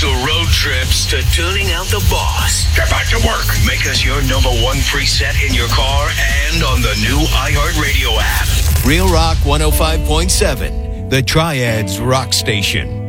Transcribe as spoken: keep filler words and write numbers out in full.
to road trips to tuning out the boss. Get back to work. Make us your number one preset in your car and on the new iHeartRadio app. Real Rock one oh five point seven, the Triad's rock station.